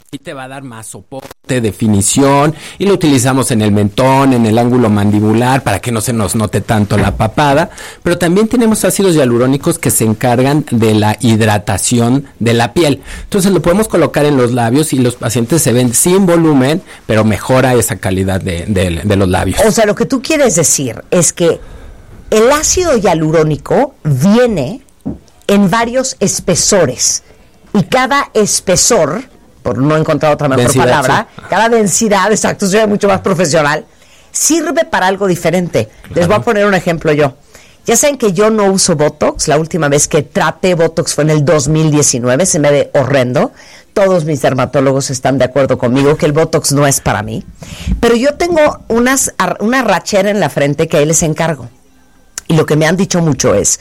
y te va a dar más soporte, definición, y lo utilizamos en el mentón, en el ángulo mandibular, para que no se nos note tanto la papada, pero también tenemos ácidos hialurónicos que se encargan de la hidratación de la piel. Entonces lo podemos colocar en los labios y los pacientes se ven sin volumen, pero mejora esa calidad de los labios. O sea, lo que tú quieres decir es que el ácido hialurónico viene en varios espesores, y cada espesor, por no encontrar otra mejor palabra, sí. Cada densidad, exacto, soy mucho más profesional, sirve para algo diferente. Claro. Les voy a poner un ejemplo yo. Ya saben que yo no uso Botox. La última vez que traté Botox fue en el 2019, se me ve horrendo. Todos mis dermatólogos están de acuerdo conmigo que el Botox no es para mí. Pero yo tengo una rachera en la frente que ahí les encargo. Y lo que me han dicho mucho es,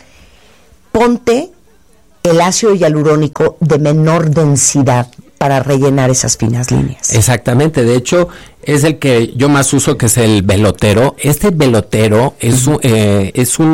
ponte el ácido hialurónico de menor densidad para rellenar esas finas líneas. Exactamente, de hecho es el que yo más uso, que es el Velotero. Este Velotero es un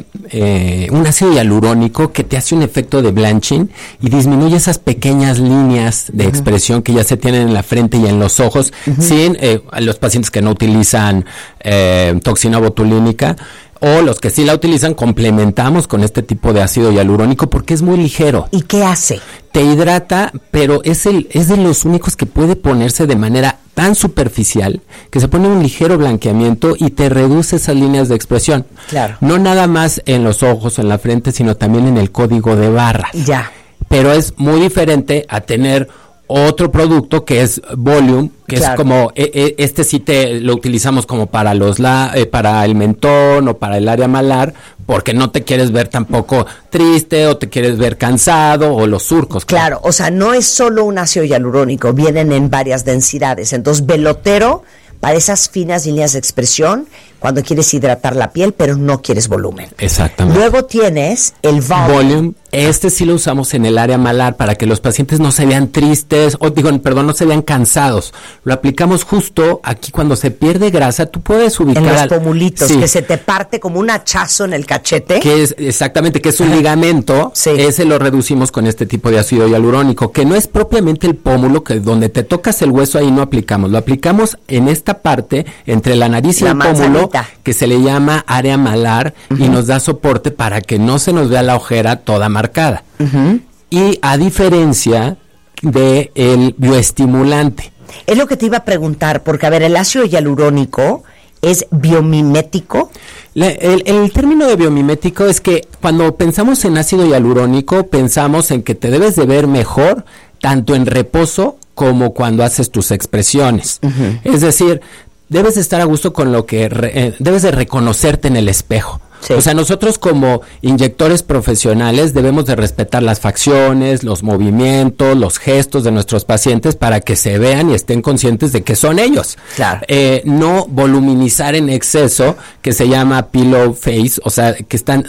ácido hialurónico que te hace un efecto de blanching y disminuye esas pequeñas líneas de expresión que ya se tienen en la frente y en los ojos, sin a los pacientes que no utilizan toxina botulínica, o los que sí la utilizan, complementamos con este tipo de ácido hialurónico porque es muy ligero. ¿Y qué hace? Te hidrata, pero es de los únicos que puede ponerse de manera tan superficial que se pone un ligero blanqueamiento y te reduce esas líneas de expresión. Claro. No nada más en los ojos o en la frente, sino también en el código de barras. Ya. Pero es muy diferente a tener otro producto que es Volume, que claro. Es como, este sí lo utilizamos como para para el mentón o para el área malar, porque no te quieres ver tampoco triste o te quieres ver cansado o los surcos. Claro, o sea, no es solo un ácido hialurónico, vienen en varias densidades. Entonces, Velotero para esas finas líneas de expresión cuando quieres hidratar la piel, pero no quieres volumen. Exactamente. Luego tienes el Volume. Este sí lo usamos en el área malar para que los pacientes no se vean tristes, no se vean cansados. Lo aplicamos justo aquí cuando se pierde grasa. Tú puedes ubicar en los pomulitos, sí, que se te parte como un hachazo en el cachete. Que es un ligamento. Sí. Ese lo reducimos con este tipo de ácido hialurónico, que no es propiamente el pómulo, que donde te tocas el hueso ahí no aplicamos. Lo aplicamos en esta parte entre la nariz y el pómulo, que se le llama área malar, y nos da soporte para que no se nos vea la ojera toda marcada. Y a diferencia de el bioestimulante. Es lo que te iba a preguntar, porque a ver, el ácido hialurónico es biomimético. El término de biomimético es que cuando pensamos en ácido hialurónico, pensamos en que te debes de ver mejor tanto en reposo como cuando haces tus expresiones. Es decir, debes de estar a gusto con lo que debes de reconocerte en el espejo. Sí. O sea, nosotros como inyectores profesionales debemos de respetar las facciones, los movimientos, los gestos de nuestros pacientes para que se vean y estén conscientes de que son ellos. Claro. No voluminizar en exceso, que se llama pillow face, o sea, que están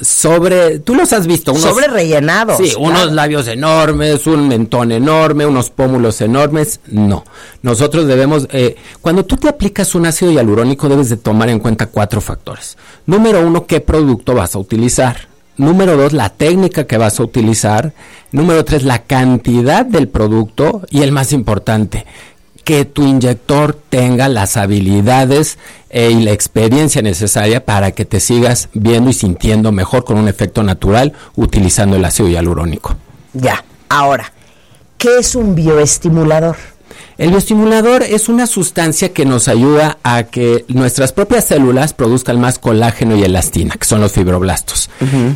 tú los has visto. Sobre rellenados. Sí, claro. Unos labios enormes, un mentón enorme, unos pómulos enormes. No. Nosotros debemos, cuando tú te aplicas un ácido hialurónico debes de tomar en cuenta 4 factores. Número 1, ¿qué producto vas a utilizar? Número 2, la técnica que vas a utilizar. Número 3, la cantidad del producto. Y el más importante, que tu inyector tenga las habilidades y la experiencia necesaria para que te sigas viendo y sintiendo mejor con un efecto natural utilizando el ácido hialurónico. Ya, ahora, ¿qué es un bioestimulador? El bioestimulador es una sustancia que nos ayuda a que nuestras propias células produzcan más colágeno y elastina, que son los fibroblastos.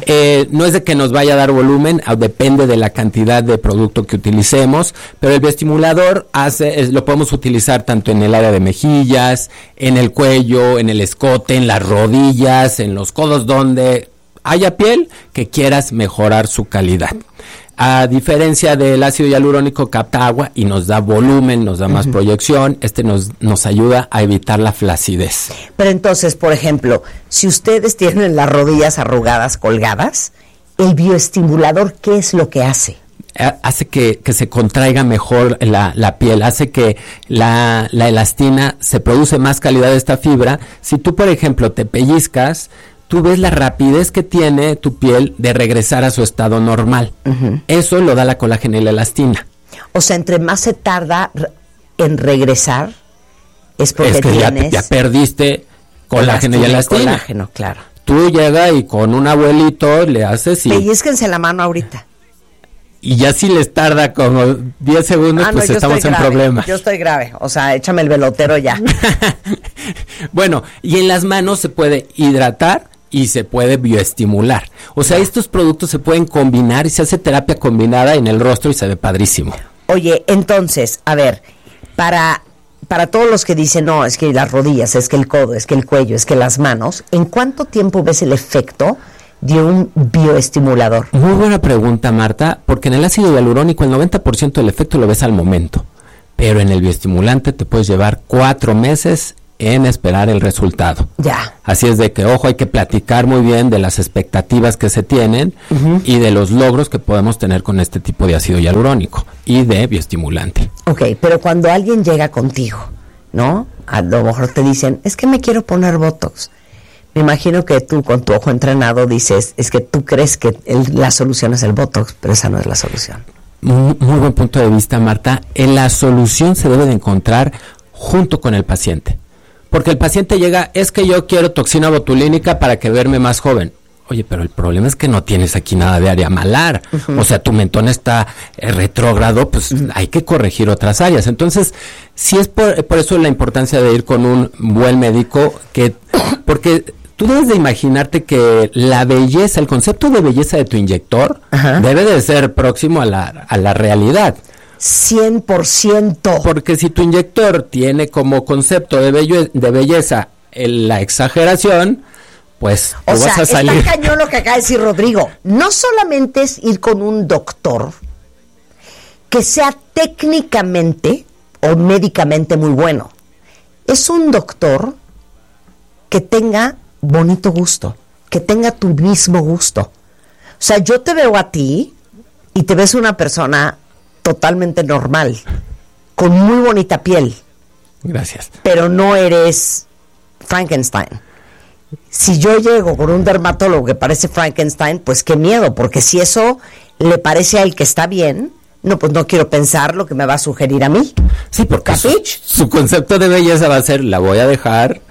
No es de que nos vaya a dar volumen, depende de la cantidad de producto que utilicemos, pero el bioestimulador lo podemos utilizar tanto en el área de mejillas, en el cuello, en el escote, en las rodillas, en los codos, donde haya piel que quieras mejorar su calidad. A diferencia del ácido hialurónico, capta agua y nos da volumen, nos da más proyección. Nos ayuda a evitar la flacidez. Pero entonces, por ejemplo, si ustedes tienen las rodillas arrugadas, colgadas, el bioestimulador, ¿qué es lo que hace? Hace que se contraiga mejor la piel, hace que la elastina se produce más calidad de esta fibra. Si tú, por ejemplo, te pellizcas, tú ves la rapidez que tiene tu piel de regresar a su estado normal. Eso lo da la colágeno y la elastina. O sea, entre más se tarda en regresar es porque es que tienes ya perdiste colágeno y elastina. Colágeno, claro. Tú llegas y con un abuelito le haces y... Pellizquense la mano ahorita. Y ya si les tarda como 10 segundos, pues estamos en problemas. Yo estoy grave, o sea, échame el velotero ya. Bueno, y en las manos se puede hidratar y se puede bioestimular. O sea, estos productos se pueden combinar y se hace terapia combinada en el rostro y se ve padrísimo. Oye, entonces, a ver, para todos los que dicen, no, es que las rodillas, es que el codo, es que el cuello, es que las manos, ¿en cuánto tiempo ves el efecto de un bioestimulador? Muy buena pregunta, Marta, porque en el ácido hialurónico el 90% del efecto lo ves al momento, pero en el bioestimulante te puedes llevar 4 meses en esperar el resultado. Ya. Así es de que, ojo, hay que platicar muy bien de las expectativas que se tienen y de los logros que podemos tener con este tipo de ácido hialurónico y de bioestimulante. Ok, pero cuando alguien llega contigo, ¿no? A lo mejor te dicen, es que me quiero poner Botox. Me imagino que tú, con tu ojo entrenado, dices, es que tú crees que la solución es el Botox, pero esa no es la solución. Muy buen punto de vista, Marta. La solución se debe de encontrar junto con el paciente. Porque el paciente llega, es que yo quiero toxina botulínica para que verme más joven. Oye, pero el problema es que no tienes aquí nada de área malar. O sea, tu mentón está retrógrado, pues hay que corregir otras áreas. Entonces, sí es por eso la importancia de ir con un buen médico, porque tú debes de imaginarte que la belleza, el concepto de belleza de tu inyector debe de ser próximo a la realidad. 100%. Porque si tu inyector tiene como concepto de belleza la exageración, pues tú vas a salir. Está cañón lo que acaba de decir Rodrigo. No solamente es ir con un doctor que sea técnicamente o médicamente muy bueno. Es un doctor que tenga bonito gusto, que tenga tu mismo gusto. O sea, yo te veo a ti y te ves una persona totalmente normal, con muy bonita piel. Gracias. Pero no eres Frankenstein. Si yo llego con un dermatólogo que parece Frankenstein, pues qué miedo, porque si eso le parece a él que está bien, no, pues no quiero pensar lo que me va a sugerir a mí. Sí, porque su concepto de belleza va a ser, la voy a dejar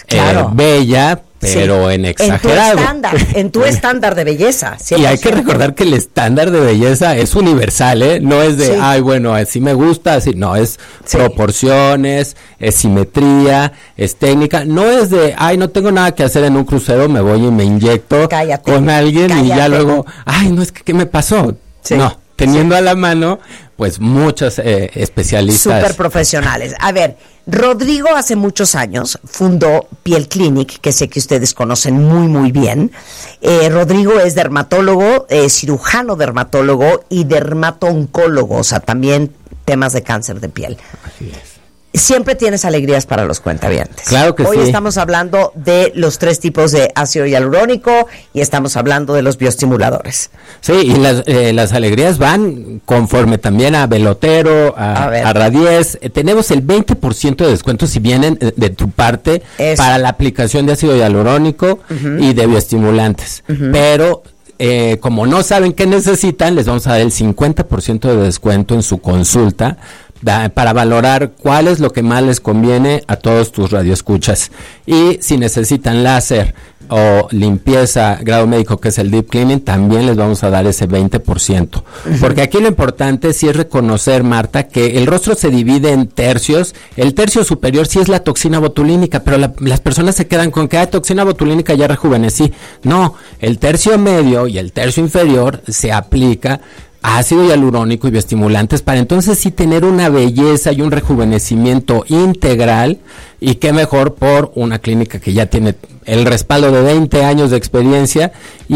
bella, pero en exagerado. En tu estándar de belleza. Y hay que recordar que el estándar de belleza es universal, ¿eh? No es de, ay, bueno, así me gusta, así, no, es proporciones, es simetría, es técnica, no es de, ay, no tengo nada que hacer en un crucero, me voy y me inyecto con alguien y ya luego, ay, no, es que, ¿qué me pasó? Sí. No, teniendo a la mano, pues muchos especialistas. Súper profesionales. A ver, Rodrigo hace muchos años fundó Piel Clinic, que sé que ustedes conocen muy, muy bien. Rodrigo es dermatólogo, cirujano dermatólogo y dermato-oncólogo, o sea, también temas de cáncer de piel. Así es. Siempre tienes alegrías para los cuentavientes. Claro que Hoy sí. estamos hablando de los 3 tipos de ácido hialurónico y estamos hablando de los bioestimuladores. Sí, y las alegrías van conforme también a Velotero, a Radies. Tenemos el 20% de descuento si vienen de tu parte para la aplicación de ácido hialurónico y de bioestimulantes. Pero como no saben qué necesitan, les vamos a dar el 50% de descuento en su consulta para valorar cuál es lo que más les conviene a todos tus radioescuchas. Y si necesitan láser o limpieza grado médico, que es el deep cleaning, también les vamos a dar ese 20%. Porque aquí lo importante sí es reconocer, Marta, que el rostro se divide en tercios. El tercio superior sí es la toxina botulínica, pero las personas se quedan con que toxina botulínica ya rejuvenecí. No, el tercio medio y el tercio inferior se aplica ácido hialurónico y bioestimulantes para entonces sí tener una belleza y un rejuvenecimiento integral, y qué mejor por una clínica que ya tiene el respaldo de 20 años de experiencia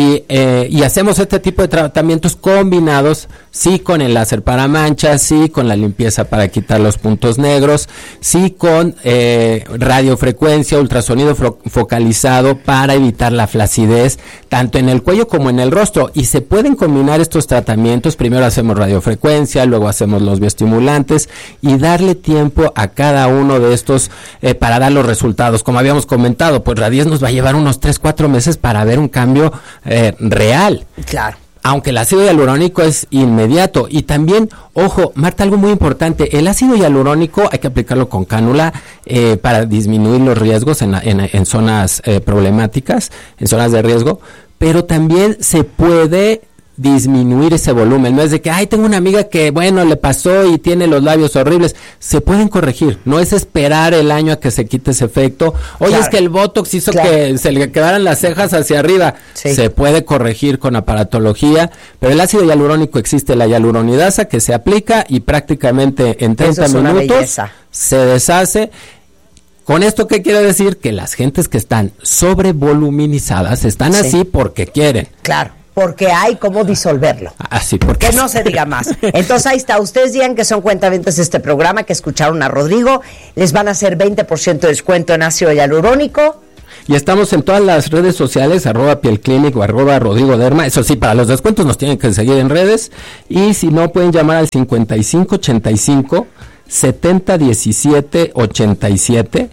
y hacemos este tipo de tratamientos combinados, sí con el láser para manchas, sí con la limpieza para quitar los puntos negros, sí con radiofrecuencia, ultrasonido focalizado para evitar la flacidez, tanto en el cuello como en el rostro, y se pueden combinar estos tratamientos. Primero hacemos radiofrecuencia, luego hacemos los bioestimulantes y darle tiempo a cada uno de estos para dar los resultados. Como habíamos comentado, pues Radies nos va a llevar unos 3-4 meses para ver un cambio real. Claro. Aunque el ácido hialurónico es inmediato. Y también, ojo, Marta, algo muy importante, el ácido hialurónico hay que aplicarlo con cánula para disminuir los riesgos en zonas problemáticas, en zonas de riesgo, pero también se puede disminuir ese volumen. No es de que, ay, tengo una amiga que, bueno, le pasó y tiene los labios horribles. Se pueden corregir. No es esperar el año a que se quite ese efecto. Oye, claro, es que el Botox hizo que se le quedaran las cejas hacia arriba. Sí. Se puede corregir con aparatología, pero el ácido hialurónico existe, la hialuronidasa, que se aplica y prácticamente en 30 minutos se deshace. ¿Con esto qué quiere decir? Que las gentes que están sobrevoluminizadas están así porque quieren. Claro. Porque hay cómo disolverlo. Así, porque que no se diga más. Entonces ahí está. Ustedes digan que son cuentavientes de este programa, que escucharon a Rodrigo. Les van a hacer 20% de descuento en ácido hialurónico. Y estamos en todas las redes sociales, @pielclinic o @Rodrigo Derma. Eso sí, para los descuentos nos tienen que seguir en redes. Y si no, pueden llamar al 5585 7017 87.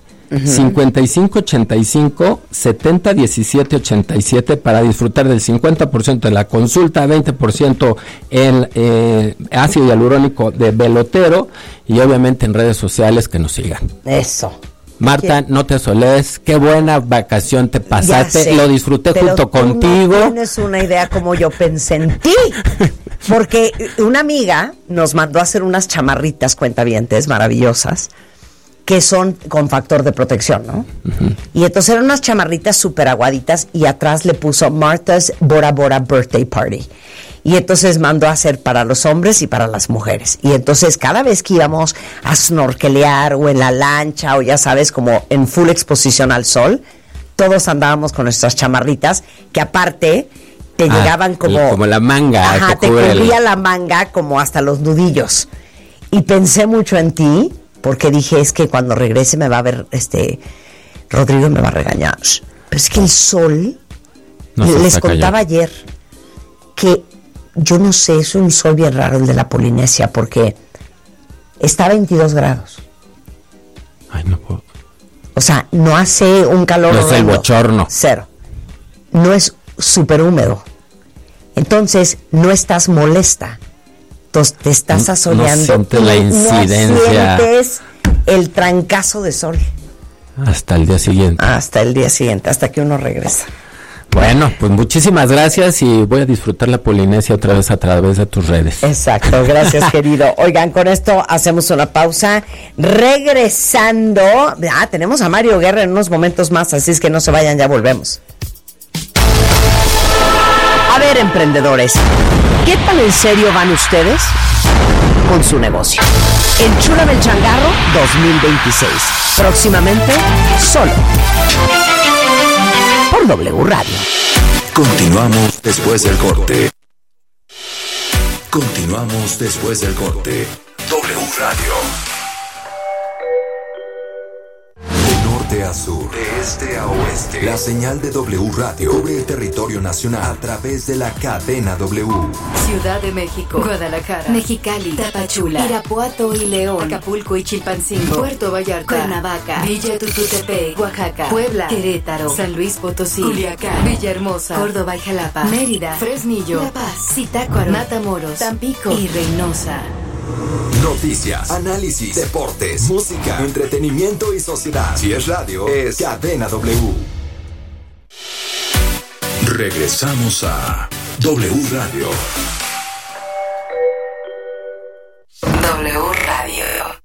5585 7017 87 para disfrutar del 50% de la consulta, 20% el ácido hialurónico de Belotero y obviamente en redes sociales que nos sigan. Eso. Marta, no te asoles, qué buena vacación te pasaste, lo disfruté junto contigo. No tienes una idea como yo pensé en ti, porque una amiga nos mandó a hacer unas chamarritas cuentavientes maravillosas, que son con factor de protección, ¿no? Uh-huh. Y entonces eran unas chamarritas súper aguaditas y atrás le puso Martha's Bora Bora Birthday Party. Y entonces mandó a hacer para los hombres y para las mujeres. Y entonces cada vez que íbamos a snorkelear o en la lancha o ya sabes, como en full exposición al sol, todos andábamos con nuestras chamarritas que aparte te llegaban como la manga. Ajá, te cubría la manga como hasta los nudillos. Y pensé mucho en ti, porque dije, es que cuando regrese me va a ver, Rodrigo me va a regañar. Pero es que el sol, les contaba ayer, que yo no sé, es un sol bien raro el de la Polinesia, porque está a 22 grados. Ay, no puedo. O sea, no hace un calor. No es el bochorno. Cero. No es súper húmedo. Entonces, no estás molesta. Entonces te estás asoleando. No sientes la incidencia. No sientes el trancazo de sol. Hasta el día siguiente. Hasta el día siguiente, hasta que uno regresa. Bueno, pues muchísimas gracias y voy a disfrutar la Polinesia otra vez a través de tus redes. Exacto, gracias querido. Oigan, con esto hacemos una pausa. Regresando, tenemos a Mario Guerra en unos momentos más, así es que no se vayan, ya volvemos. A ver, emprendedores, ¿qué tan en serio van ustedes con su negocio? Enchúlame el changarro 2026. Próximamente, solo por W Radio. Continuamos después del corte. Continuamos después del corte. W Radio. De a sur, de este a oeste, la señal de W Radio cubre el territorio nacional a través de la cadena W. Ciudad de México, Guadalajara, Mexicali, Tapachula, Irapuato y León, Acapulco y Chilpancingo, Puerto Vallarta, Cuernavaca, Villa Tututepec, Oaxaca, Puebla, Querétaro, San Luis Potosí, Culiacán, Villahermosa, Córdoba y Jalapa, Mérida, Fresnillo, La Paz, Zitácuaro, Matamoros, Tampico y Reynosa. Noticias, análisis, deportes, música, entretenimiento y sociedad. Si es radio, es Cadena W. Regresamos a W Radio. W Radio.